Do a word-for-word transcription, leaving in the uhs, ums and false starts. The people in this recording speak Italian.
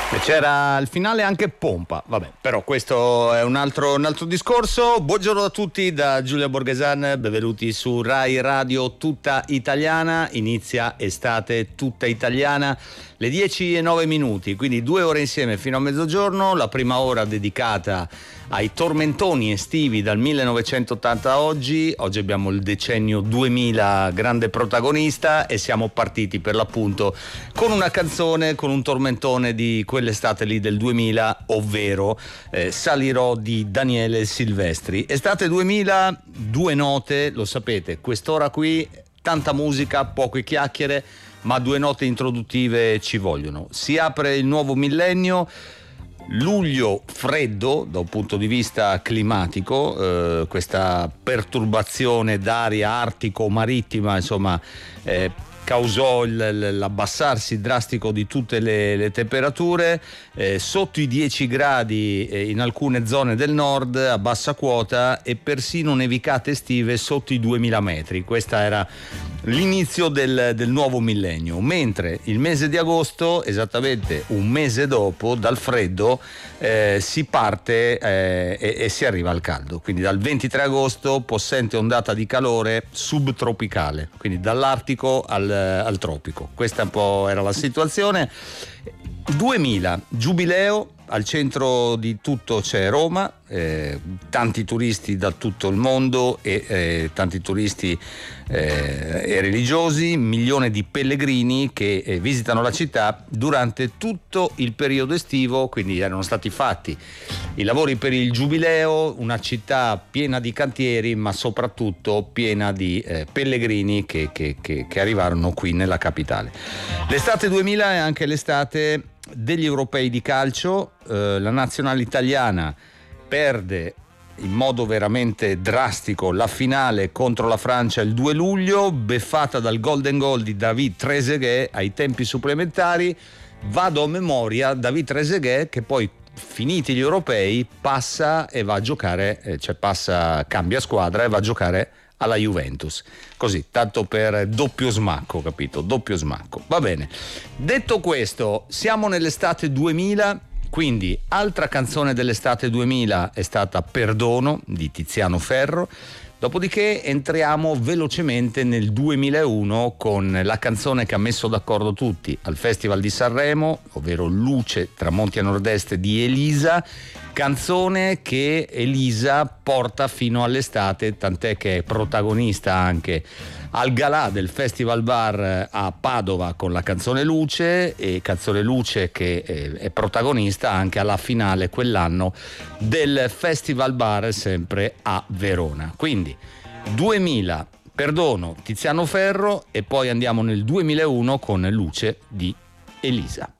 E c'era al finale anche pompa, vabbè, però questo è un altro, un altro discorso. Buongiorno a tutti da Giulia Borghesan, benvenuti su Rai Radio Tutta Italiana. Inizia estate tutta italiana, le dieci e nove minuti, quindi due ore insieme fino a mezzogiorno. La prima ora dedicata ai tormentoni estivi dal millenovecentottanta a oggi. Oggi abbiamo il decennio duemila, grande protagonista, e siamo partiti per l'appunto con una canzone, con un tormentone di quell'estate lì del duemila, ovvero eh, Salirò di Daniele Silvestri. Estate duemila, due note, lo sapete, quest'ora qui, tanta musica, poche chiacchiere, ma due note introduttive ci vogliono. Si apre il nuovo millennio. Luglio freddo da un punto di vista climatico, eh, questa perturbazione d'aria artico-marittima, insomma, eh, causò il, l'abbassarsi drastico di tutte le, le temperature, eh, sotto i dieci gradi eh, in alcune zone del nord a bassa quota, e persino nevicate estive sotto i duemila metri. Questa era l'inizio del, del nuovo millennio, mentre il mese di agosto, esattamente un mese dopo, dal freddo eh, si parte eh, e, e si arriva al caldo. Quindi dal ventitré agosto possente ondata di calore subtropicale, quindi dall'Artico al, al tropico. Questa un po' era la situazione. duemila, giubileo. Al centro di tutto c'è Roma, eh, tanti turisti da tutto il mondo e eh, tanti turisti eh, e religiosi, milione di pellegrini che eh, visitano la città durante tutto il periodo estivo. Quindi erano stati fatti i lavori per il giubileo, una città piena di cantieri, ma soprattutto piena di eh, pellegrini che, che, che, che arrivarono qui nella capitale. L'estate duemila è anche l'estate degli europei di calcio. Eh, la nazionale italiana perde in modo veramente drastico la finale contro la Francia il due luglio, beffata dal golden goal di David Trezeguet ai tempi supplementari. Vado a memoria, David Trezeguet che poi, finiti gli europei, passa e va a giocare, eh, cioè passa, cambia squadra e va a giocare alla Juventus, così, tanto per doppio smacco, capito? Doppio smacco. Va bene. Detto questo, siamo nell'estate duemila, quindi altra canzone dell'estate duemila è stata Perdono di Tiziano Ferro. Dopodiché entriamo velocemente nel duemilauno con la canzone che ha messo d'accordo tutti al Festival di Sanremo, ovvero Luce, tramonti a nord-est di Elisa, canzone che Elisa porta fino all'estate, tant'è che è protagonista anche al galà del Festival Bar a Padova con la canzone Luce, e canzone Luce che è protagonista anche alla finale quell'anno del Festival Bar sempre a Verona. Quindi duemila, Perdono, Tiziano Ferro, e poi andiamo nel duemilauno con Luce di Elisa.